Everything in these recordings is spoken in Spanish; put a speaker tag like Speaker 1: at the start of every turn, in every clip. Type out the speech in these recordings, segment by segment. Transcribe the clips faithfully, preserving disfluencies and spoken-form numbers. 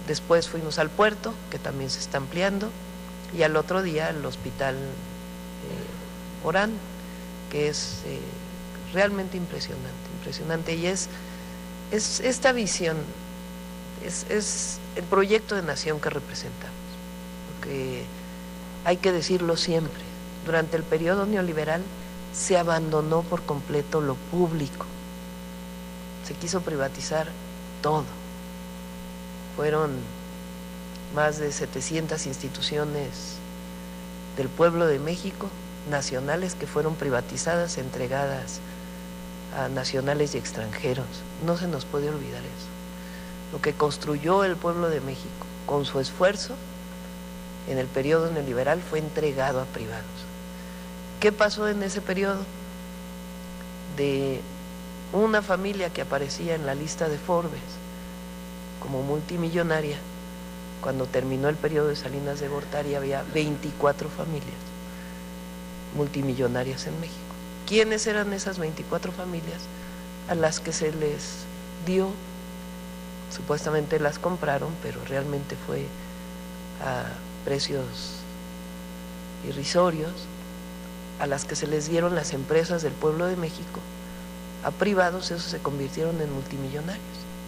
Speaker 1: Después fuimos al puerto, que también se está ampliando, y al otro día al hospital eh, Orán, que es eh, realmente impresionante, impresionante, y es, es esta visión, es, es el proyecto de nación que representamos, porque hay que decirlo siempre, durante el periodo neoliberal se abandonó por completo lo público, se quiso privatizar todo. Fueron más de setecientas instituciones del pueblo de México, nacionales, que fueron privatizadas, entregadas a nacionales y extranjeros. No se nos puede olvidar eso. Lo que construyó el pueblo de México con su esfuerzo en el periodo neoliberal fue entregado a privados. ¿Qué pasó en ese periodo? De una familia que aparecía en la lista de Forbes como multimillonaria, cuando terminó el periodo de Salinas de Gortari había veinticuatro familias multimillonarias en México. ¿Quiénes eran esas veinticuatro familias? A las que se les dio, supuestamente las compraron, pero realmente fue a precios irrisorios, a las que se les dieron las empresas del pueblo de México, a privados, esos se convirtieron en multimillonarios.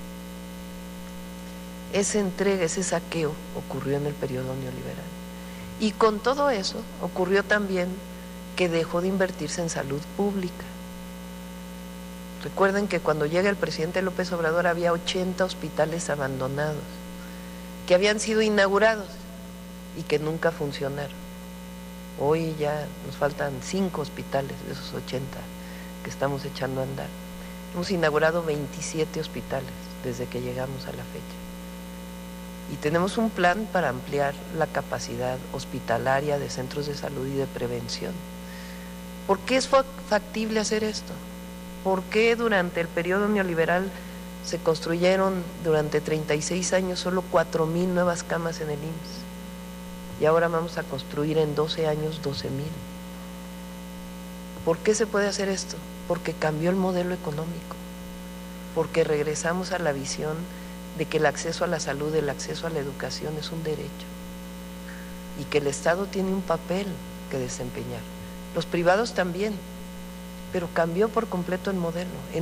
Speaker 1: Esa entrega, ese saqueo ocurrió en el periodo neoliberal. Y con todo eso ocurrió también que dejó de invertirse en salud pública. Recuerden que cuando llega el presidente López Obrador había ochenta hospitales abandonados, que habían sido inaugurados y que nunca funcionaron. Hoy ya nos faltan cinco hospitales de esos ochenta que estamos echando a andar. Hemos inaugurado veintisiete hospitales desde que llegamos a la fecha. Y tenemos un plan para ampliar la capacidad hospitalaria de centros de salud y de prevención. ¿Por qué es factible hacer esto? ¿Por qué durante el periodo neoliberal se construyeron durante treinta y seis años solo cuatro mil nuevas camas en el I M S S? Y ahora vamos a construir en doce años doce mil. ¿Por qué se puede hacer esto? Porque cambió el modelo económico, porque regresamos a la visión de que el acceso a la salud, el acceso a la educación es un derecho y que el Estado tiene un papel que desempeñar. Los privados también, pero cambió por completo el modelo.